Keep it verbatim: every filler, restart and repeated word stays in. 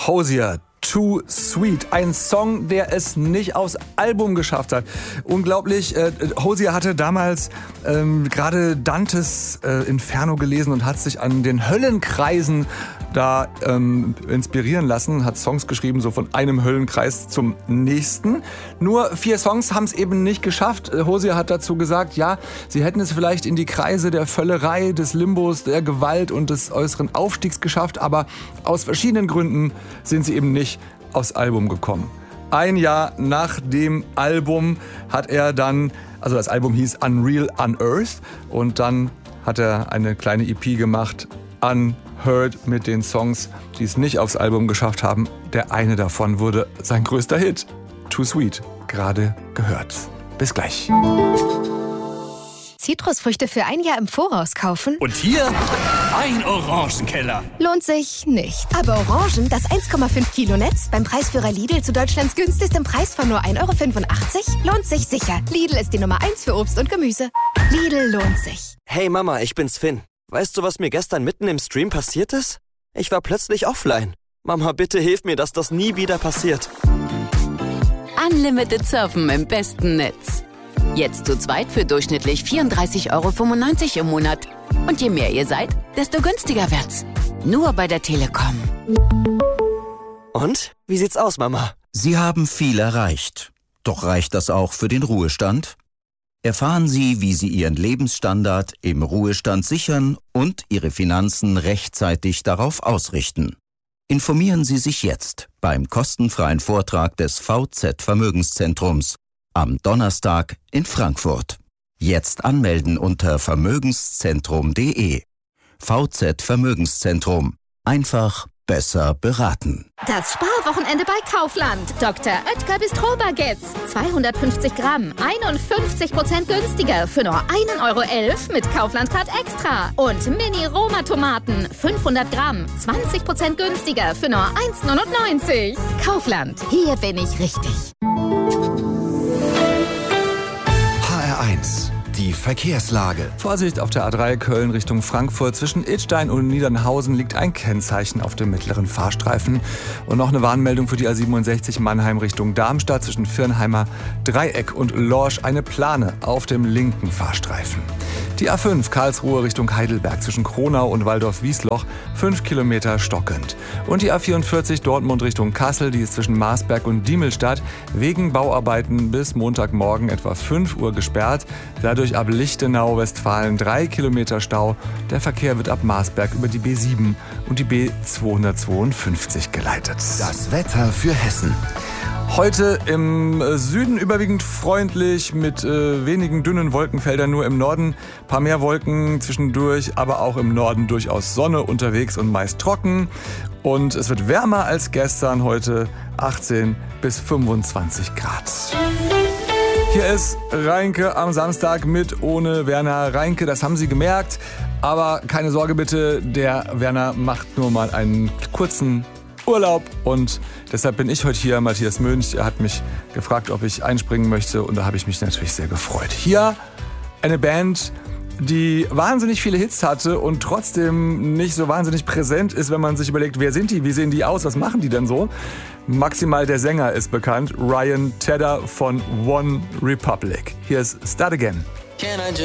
Hozier, Too Sweet. Ein Song, der es nicht aufs Album geschafft hat. Unglaublich. Äh, Hozier hatte damals ähm, gerade Dantes äh, Inferno gelesen und hat sich an den Höllenkreisen da ähm, inspirieren lassen, hat Songs geschrieben, so von einem Höllenkreis zum nächsten. Nur vier Songs haben es eben nicht geschafft. Hozier hat dazu gesagt, ja, sie hätten es vielleicht in die Kreise der Völlerei, des Limbos, der Gewalt und des äußeren Aufstiegs geschafft, aber aus verschiedenen Gründen sind sie eben nicht aufs Album gekommen. Ein Jahr nach dem Album hat er dann, also das Album hieß Unreal Unearthed, und dann hat er eine kleine E P gemacht, Unheard, mit den Songs, die es nicht aufs Album geschafft haben. Der eine davon wurde sein größter Hit, Too Sweet, gerade gehört. Bis gleich. Zitrusfrüchte für ein Jahr im Voraus kaufen? Und hier ein Orangenkeller. Lohnt sich nicht. Aber Orangen, das eins Komma fünf Kilo Netz, beim Preisführer Lidl zu Deutschlands günstigstem Preis von nur ein Euro fünfundachtzig, lohnt sich sicher. Lidl ist die Nummer eins für Obst und Gemüse. Lidl lohnt sich. Hey Mama, ich bin's Finn. Weißt du, was mir gestern mitten im Stream passiert ist? Ich war plötzlich offline. Mama, bitte hilf mir, dass das nie wieder passiert. Unlimited Surfen im besten Netz. Jetzt zu zweit für durchschnittlich vierunddreißig Euro fünfundneunzig im Monat. Und je mehr ihr seid, desto günstiger wird's. Nur bei der Telekom. Und? Wie sieht's aus, Mama? Sie haben viel erreicht. Doch reicht das auch für den Ruhestand? Erfahren Sie, wie Sie Ihren Lebensstandard im Ruhestand sichern und Ihre Finanzen rechtzeitig darauf ausrichten. Informieren Sie sich jetzt beim kostenfreien Vortrag des V Z Vermögenszentrums am Donnerstag in Frankfurt. Jetzt anmelden unter vermögenszentrum punkt de. V Z Vermögenszentrum. Einfach besser beraten. Das Sparwochenende bei Kaufland. Doktor Oetker Bistro-Baguettes. zweihundertfünfzig Gramm, einundfünfzig Prozent günstiger für nur ein Euro elf mit Kaufland-Card Extra. Und Mini-Roma-Tomaten, fünfhundert Gramm, zwanzig Prozent günstiger für nur eins neunundneunzig. Kaufland, hier bin ich richtig. H R eins. Die Verkehrslage. Vorsicht auf der A drei Köln Richtung Frankfurt. Zwischen Idstein und Niedernhausen liegt ein Kennzeichen auf dem mittleren Fahrstreifen. Und noch eine Warnmeldung für die A siebenundsechzig Mannheim Richtung Darmstadt. Zwischen Viernheimer Dreieck und Lorsch eine Plane auf dem linken Fahrstreifen. Die A fünf Karlsruhe Richtung Heidelberg zwischen Kronau und Waldorf-Wiesloch fünf Kilometer stockend. Und die A vierundvierzig Dortmund Richtung Kassel, die ist zwischen Marsberg und Diemelstadt wegen Bauarbeiten bis Montagmorgen etwa fünf Uhr gesperrt. Dadurch ab Lichtenau, Westfalen drei Kilometer Stau. Der Verkehr wird ab Marsberg über die B sieben und die B zweihundertzweiundfünfzig geleitet. Das Wetter für Hessen. Heute im Süden überwiegend freundlich mit äh, wenigen dünnen Wolkenfeldern, nur im Norden ein paar mehr Wolken zwischendurch, aber auch im Norden durchaus Sonne unterwegs und meist trocken. Und es wird wärmer als gestern, heute achtzehn bis fünfundzwanzig Grad. Hier ist Reinke am Samstag mit ohne Werner Reinke, das haben Sie gemerkt. Aber keine Sorge bitte, der Werner macht nur mal einen kurzen Urlaub und deshalb bin ich heute hier, Matthias Mönch. Er hat mich gefragt, ob ich einspringen möchte und da habe ich mich natürlich sehr gefreut. Hier eine Band, die wahnsinnig viele Hits hatte und trotzdem nicht so wahnsinnig präsent ist, wenn man sich überlegt, wer sind die, wie sehen die aus, was machen die denn so? Maximal der Sänger ist bekannt, Ryan Tedder von One Republic. Hier ist Start Again.